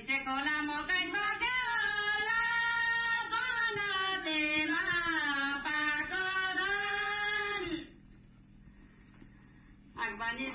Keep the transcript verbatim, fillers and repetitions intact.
खोला मकै बग्यो होला बनतेमा पाको धान आगबानी